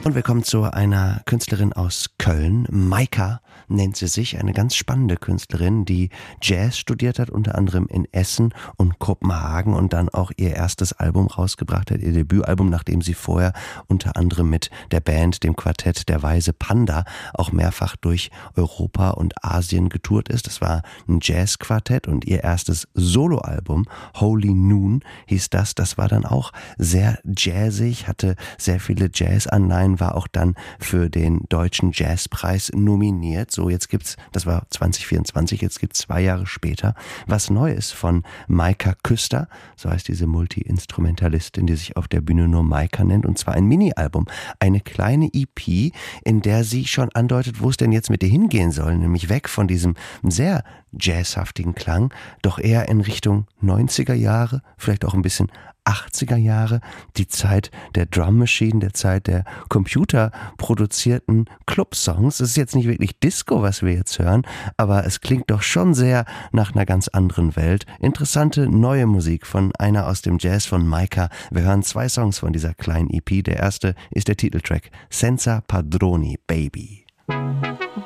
Und wir kommen zu einer Künstlerin aus Köln. Maika nennt sie sich, eine ganz spannende Künstlerin, die Jazz studiert hat, unter anderem in Essen und Kopenhagen und dann auch ihr erstes Album rausgebracht hat, ihr Debütalbum, nachdem sie vorher unter anderem mit der Band, dem Quartett Der Weise Panda, auch mehrfach durch Europa und Asien getourt ist. Das war ein Jazzquartett und ihr erstes Soloalbum, Holy Noon, hieß das. Das war dann auch sehr jazzig, hatte sehr viele Jazzanleihen, war auch dann für den Deutschen Jazzpreis nominiert. So, jetzt gibt's, das war 2024, jetzt gibt's 2 Jahre später was Neues von Maika Küster, so heißt diese Multi-Instrumentalistin, die sich auf der Bühne nur Maika nennt, und zwar ein Mini-Album, eine kleine EP, in der sie schon andeutet, wo es denn jetzt mit ihr hingehen soll, nämlich weg von diesem sehr jazzhaftigen Klang, doch eher in Richtung 90er Jahre, vielleicht auch ein bisschen 80er Jahre, die Zeit der Drum Machine, der Zeit der computerproduzierten Club-Songs. Es ist jetzt nicht wirklich Disco, was wir jetzt hören, aber es klingt doch schon sehr nach einer ganz anderen Welt. Interessante neue Musik von einer aus dem Jazz von Maika. Wir hören 2 Songs von dieser kleinen EP. Der erste ist der Titeltrack Senza Padroni, Baby.